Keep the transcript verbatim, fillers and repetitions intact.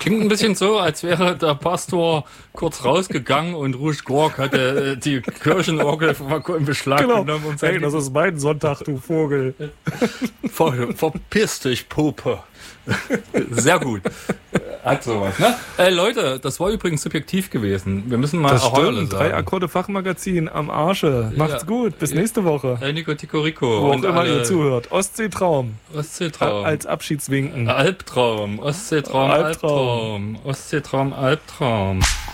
Klingt ein bisschen so, als wäre der Pastor kurz rausgegangen und Rouge Gorg hatte die Kirchenorgel in Beschlag Genau. genommen. Und Hey, das ist mein Sonntag, du Vogel. Ver, verpiss dich, Puppe. Sehr gut. Hat sowas, ne? Äh, Leute, das war übrigens subjektiv gewesen. Wir müssen mal Das Ahoi stimmt. Drei Akkorde Fachmagazin am Arsche. Macht's Ja. gut. Bis nächste Woche. Hey, Nico Ticorico. Wo auch und immer alle- ihr zuhört. Ostseetraum. Ostseetraum. Als Abschiedswinken. Albtraum. Ostseetraum, Albtraum. Albtraum. Ostseetraum, Albtraum.